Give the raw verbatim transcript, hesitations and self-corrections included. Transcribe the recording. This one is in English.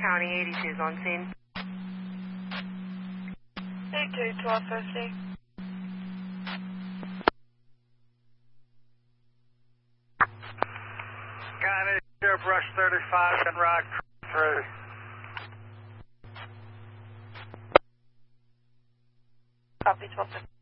County, eighty-two is on scene. eighty-two, twelve fifty. County, Brush thirty-five and Rock through. Copy, twelve fifty.